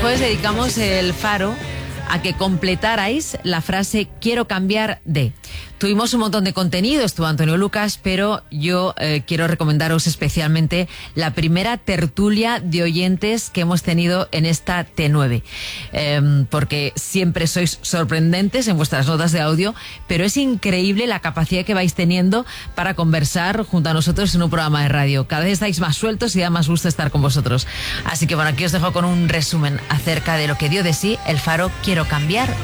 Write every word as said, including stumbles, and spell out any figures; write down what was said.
jueves dedicamos el Faro a que completarais la frase quiero cambiar de. Tuvimos un montón de contenido, estuvo Antonio Lucas, pero yo eh, quiero recomendaros especialmente la primera tertulia de oyentes que hemos tenido en esta T nueve, eh, porque siempre sois sorprendentes en vuestras notas de audio, pero es increíble la capacidad que vais teniendo para conversar junto a nosotros en un programa de radio. Cada vez estáis más sueltos y da más gusto estar con vosotros. Así que bueno, aquí os dejo con un resumen acerca de lo que dio de sí el Faro Quiero Cambiar